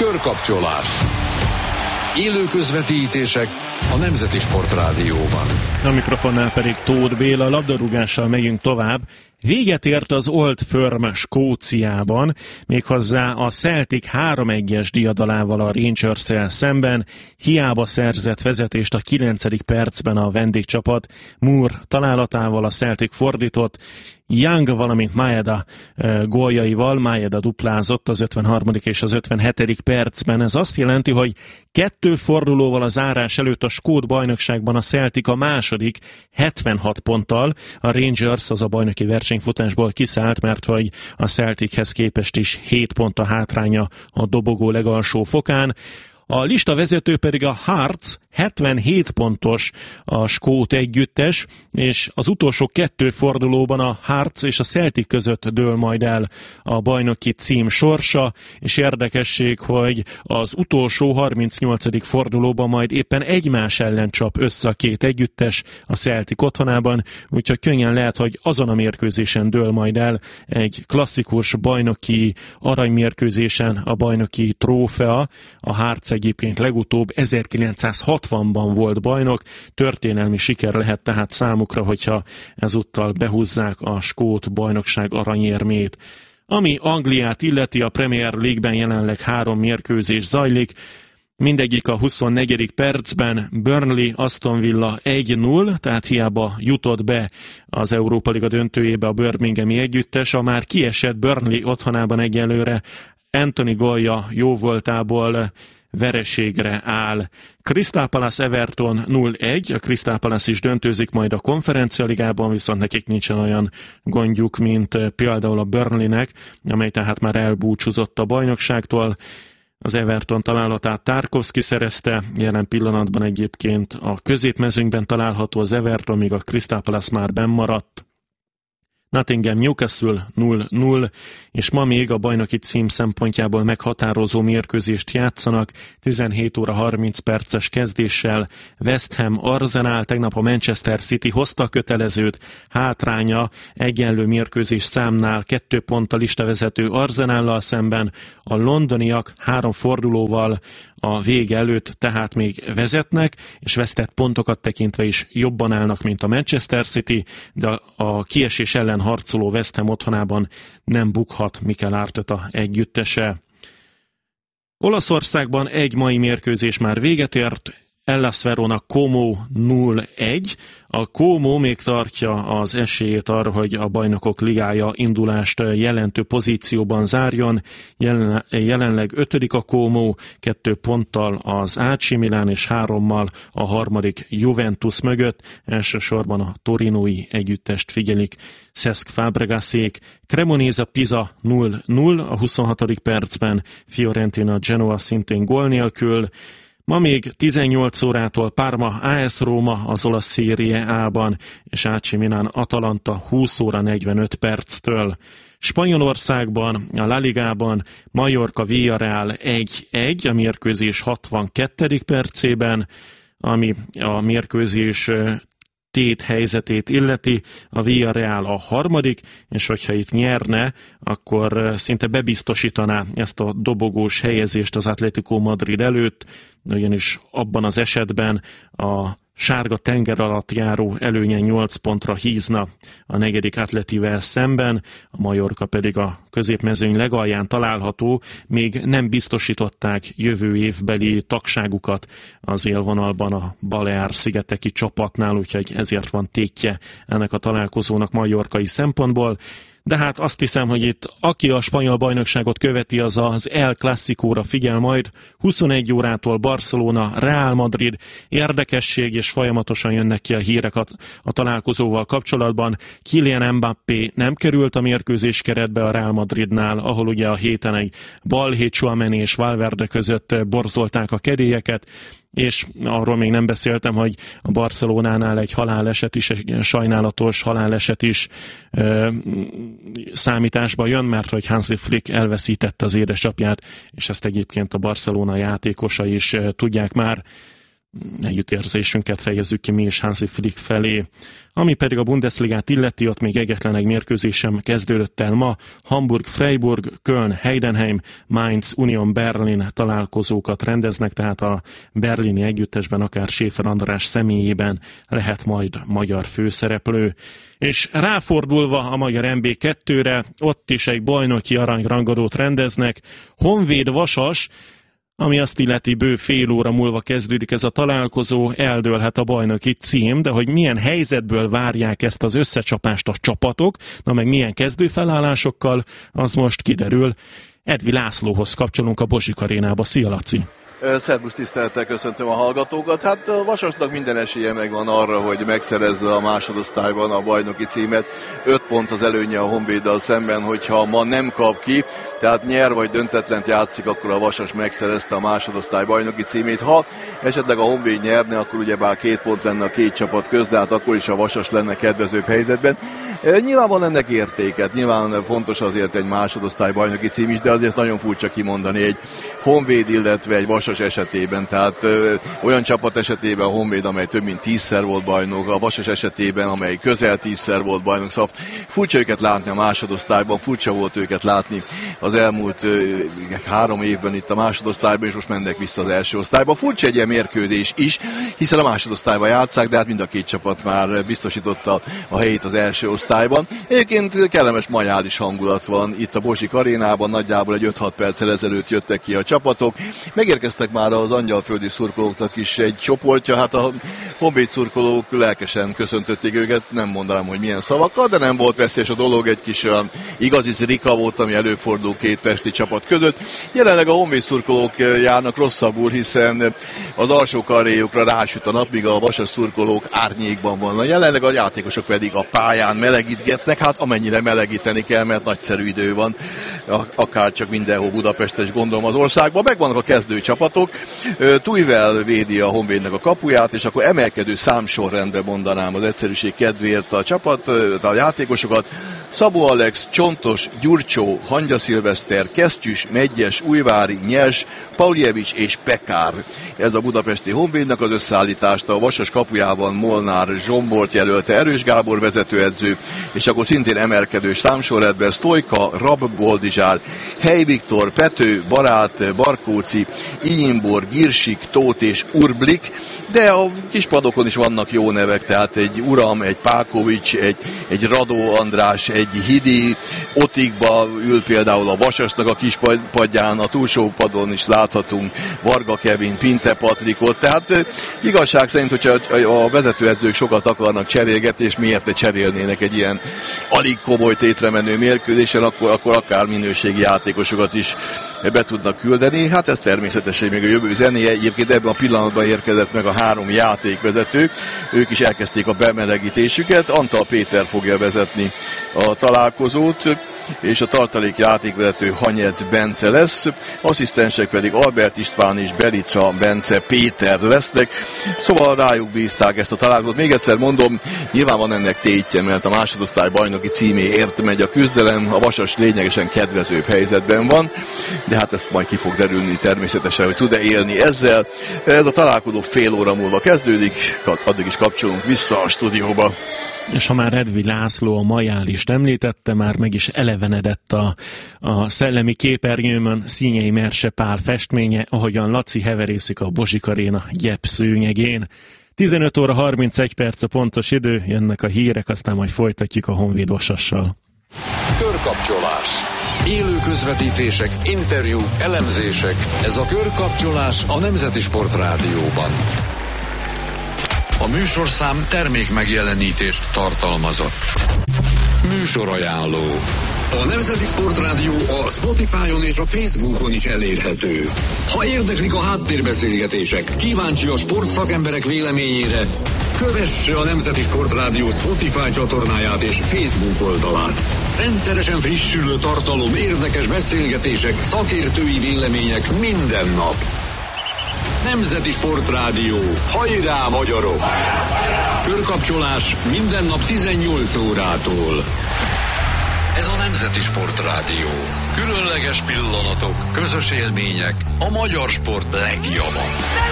Körkapcsolás. Élő közvetítések a Nemzeti Sportrádióban. A mikrofonnál pedig Tóth Béla, labdarúgással megyünk tovább. Véget ért az Old Firm Skóciában, méghozzá a Celtic 3-1-es diadalával a Rangers-szel szemben. Hiába szerzett vezetést a 9. percben a vendégcsapat. Moore találatával a Celtic fordított, Young, valamint Maeda góljaival. Maeda duplázott az 53. és az 57. percben. Ez azt jelenti, hogy 2 fordulóval a zárás előtt a skót bajnokságban a Celtic a második 76 ponttal. A Rangers az a bajnoki versenyfutásból kiszállt, mert hogy a Celtichez képest is 7 pont a hátránya a dobogó legalsó fokán. A lista vezető pedig a Hearts, 77 pontos a skót együttes, és az utolsó 2 fordulóban a Hearts és a Celtic között dől majd el a bajnoki cím sorsa, és érdekesség, hogy az utolsó 38. fordulóban majd éppen egymás ellen csap össze a 2 együttes a Celtic otthonában, úgyhogy könnyen lehet, hogy azon a mérkőzésen dől majd el egy klasszikus bajnoki aranymérkőzésen a bajnoki trófea. A Hearts egyébként legutóbb 1960-ban volt bajnok, történelmi siker lehet tehát számukra, hogyha ezúttal behúzzák a skót bajnokság aranyérmét. Ami Angliát illeti, a Premier League-ben jelenleg 3 mérkőzés zajlik, mindegyik a 24. percben. Burnley Aston Villa 1-0, tehát hiába jutott be az Európa Liga döntőjébe a birminghami együttes, a már kiesett Burnley otthonában egyelőre Anthony gólja jóvoltából vereségre áll. Crystal Palace Everton 0-1, a Crystal Palace is döntőzik majd a konferencialigában, viszont nekik nincsen olyan gondjuk, mint például a Burnleynek, amely tehát már elbúcsúzott a bajnokságtól. Az Everton találatát Tarkowski szerezte, jelen pillanatban egyébként a középmezőnyben található az Everton, míg a Crystal Palace már bennmaradt. Nottingham Newcastle 0-0, és ma még a bajnoki cím szempontjából meghatározó mérkőzést játszanak, 17 óra 30 perces kezdéssel West Ham Arsenal. Tegnap a Manchester City hozta a kötelezőt, hátránya egyenlő mérkőzés számnál 2 ponttal listavezető Arsenallal szemben, a londoniak 3 fordulóval a vége előtt tehát még vezetnek, és vesztett pontokat tekintve is jobban állnak, mint a Manchester City, de a kiesés ellen harcoló West Ham otthonában nem bukhat Mikel Arteta együttese. Olaszországban egy mai mérkőzés már véget ért, Hellas Verona Como 0-1. A Como még tartja az esélyét arra, hogy a Bajnokok Ligája indulást jelentő pozícióban zárjon. Jelenleg 5. a Como, 2 ponttal az AC Milan és 3-mal a harmadik Juventus mögött. Elsősorban a torinói együttest figyelik Cesc Fabregasék. Cremonese Pisa 0-0 a 26. percben, Fiorentina Genoa szintén gól nélkül. Ma még 18 órától Parma AS Roma az olasz Serie A-ban, és AC Milan Atalanta 20 óra 45 perctől. Spanyolországban, a La Ligában Mallorca Villarreal 1-1, a mérkőzés 62. percében, ami a mérkőzés tét helyzetét illeti, a Villarreal a harmadik, és hogyha itt nyerne, akkor szinte bebiztosítaná ezt a dobogós helyezést az Atlético Madrid előtt, ugyanis abban az esetben a sárga tenger alatt járó előnye 8 pontra hízna a 4. Atletivel szemben, a Mallorca pedig a középmezőny legalján található, még nem biztosították jövő évbeli tagságukat az élvonalban a Baleár-szigeteki csapatnál, úgyhogy ezért van tétje ennek a találkozónak mallorcai szempontból. De hát azt hiszem, hogy itt aki a spanyol bajnokságot követi, az az El Clasicóra figyel majd. 21 órától Barcelona, Real Madrid, érdekesség, és folyamatosan jönnek ki a hírek a találkozóval kapcsolatban. Kylian Mbappé nem került a mérkőzés keretbe a Real Madridnál, ahol ugye a héten egy balhé Tchouaméni és Valverde között borzolták a kedélyeket, és arról még nem beszéltem, hogy a Barcelonánál egy haláleset is, egy sajnálatos haláleset is számításba jön, mert hogy Hansi Flick elveszítette az édesapját, és ezt egyébként a Barcelona játékosai is tudják már. együttérzésünket fejezzük ki mi is Hansi Flick felé. Ami pedig a Bundesligát illeti, ott még egyetlen egy mérkőzés sem kezdődött el ma. Hamburg, Freiburg, Köln, Heidenheim, Mainz, Union Berlin találkozókat rendeznek, tehát a berlini együttesben akár Schäfer András személyében lehet majd magyar főszereplő. És ráfordulva a magyar MB2-re, ott is egy bajnoki aranyrangadót rendeznek. Honvéd Vasas, ami azt illeti, bő fél óra múlva kezdődik ez a találkozó, eldőlhet a bajnoki cím, de hogy milyen helyzetből várják ezt az összecsapást a csapatok, na meg milyen kezdőfelállásokkal, az most kiderül. Edvi Lászlóhoz kapcsolunk a Bozsik Arénába. Szia, Laci! Szervusz, tisztelettel köszöntöm a hallgatókat. Hát a Vasasnak minden esélye megvan arra, hogy megszerezze a másodosztályban a bajnoki címet. 5 pont az előnye a Honvéddal szemben, hogyha ma nem kap ki, tehát nyer vagy döntetlent játszik, akkor a Vasas megszerezte a másodosztály bajnoki címét. Ha esetleg a Honvéd nyerne, akkor ugyebár 2 pont lenne a két csapat köz, de hát akkor is a Vasas lenne kedvezőbb helyzetben. Nyilván van ennek értéket, nyilván fontos azért egy másodosztály bajnoki cím is, de azért nagyon furcsa kimondani egy Honvéd, illetve egy Vasas esetében, tehát olyan csapat esetében a Honvéd, amely több mint 10-szer volt bajnok, a Vasas esetében, amely közel 10-szer volt bajnok, szóval furcsa őket látni a másodosztályban, furcsa volt őket látni az elmúlt 3 évben itt a másodosztályban, és most mennek vissza az első osztályba. Furcsa egy ilyen mérkőzés is, hiszen a másodosztályban játsszák, de hát mind a két csapat már biztosította a helyét az első osztályban. Egyébként kellemes majális hangulat van itt a Bozsik Arénában, nagyjából egy 5-6 perccel ezelőtt jöttek ki a csapatok. Megérkeztek már az angyalföldi szurkolóknak is egy csoportja, hát a Honvéd szurkolók lelkesen köszöntötték őket, nem mondanám, hogy milyen szavakkal, de nem volt veszélyes a dolog, egy kis olyan igazi zrika volt, ami előfordul két pesti csapat között. Jelenleg a Honvéd szurkolók járnak rosszabbul, hiszen az alsó karréjukra rásüt a nap, míg a Vasas szurkolók árnyékban vannak. Jelenleg a játékosok pedig a pályán melegítgetnek, hát amennyire melegíteni kell, mert nagyszerű idő van, akár csak mindenhol Budapesten, és gondolom az országban. Megvannak a kezdő csapatok. Tujvel védi a Honvédnek a kapuját, és akkor emelkedő számsorrendben mondanám az egyszerűség kedvéért a csapat, a játékosokat. Szabó Alex, Csontos, Gyurcsó, Hangya Szilveszter, Kesztyűs, Megyes, Újvári, Nyers, Pauljevics és Pekár. Ez a budapesti Honvédnak az összeállítást. A Vasas kapujában Molnár Zsombort jelölte Erős Gábor vezetőedző, és akkor szintén emelkedő számsorrendben Sztojka, Rab Boldizsár, Hely Viktor, Pető, Barát, Barkóci, Inyinbor, Girsik, Tóth és Urblik, de a kispadokon is vannak jó nevek, tehát egy Uram, egy Pákovics, egy Radó András, egy Hidi, Otikba ül például a Vasasnak a kispadján, a túlsó padon is láthatunk Varga Kevin, Pinte Patrikot, tehát igazság szerint, hogyha a vezetőedzők sokat akarnak cserélgetni, és miért ne cserélnének egy ilyen alig komoly tétre menő mérkőzésen, akkor akár minőségi játékosokat is be tudnak küldeni. Hát ez természetesen még a jövő zenéje. Egyébként ebben a pillanatban érkezett meg a 3 játékvezető. Ők is elkezdték a bemelegítésüket. Antal Péter fogja vezetni a találkozót, és a tartalék játékvezető Hanyec Bence lesz, asszisztensek pedig Albert István és Belica Bence Péter lesznek, szóval rájuk bízták ezt a találkozót. Még egyszer mondom, nyilván van ennek tétje, mert a másodosztály bajnoki címéért megy a küzdelem, a Vasas lényegesen kedvezőbb helyzetben van, de hát ezt majd ki fog derülni természetesen, hogy tud-e élni ezzel. Ez a találkozó fél óra múlva kezdődik, addig is kapcsolunk vissza a stúdióba. És ha már Edvi László a majálist említette, már meg is elevenedett a szellemi képernyőmön Színyei Merse Pál festménye, ahogyan Laci heverészik a Bozsik Aréna gyepszőnyegén. 15 óra 31 perc a pontos idő, jönnek a hírek, aztán majd folytatjuk a Honvéd Vasassal. Körkapcsolás. Élő közvetítések, interjúk, elemzések. Ez a Körkapcsolás a Nemzeti Sport Rádióban. A műsorszám termék megjelenítést tartalmazott. Műsorajánló. A Nemzeti Sport Rádió a Spotify-on és a Facebookon is elérhető. Ha érdeklik a háttérbeszélgetések, kíváncsi a sportszakemberek véleményére, kövesse a Nemzeti Sport Rádió Spotify csatornáját és Facebook oldalát. Rendszeresen frissülő tartalom, érdekes beszélgetések, szakértői vélemények minden nap. Nemzeti Sport Rádió. Hajrá, magyarok! Körkapcsolás minden nap 18 órától. Ez a Nemzeti Sport Rádió. Különleges pillanatok, közös élmények, a magyar sport legjava.